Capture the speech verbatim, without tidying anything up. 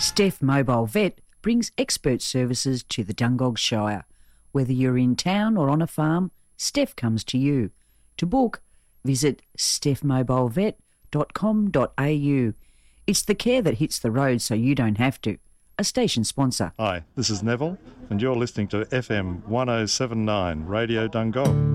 Steph Mobile Vet brings expert services to the Dungog Shire. Whether you're in town or on a farm, Steph comes to you. To book, visit steph mobile vet dot com dot a u. It's the care that hits the road so you don't have to. A station sponsor. Hi, this is Neville, and you're listening to F M one oh seven point nine Radio Dungog.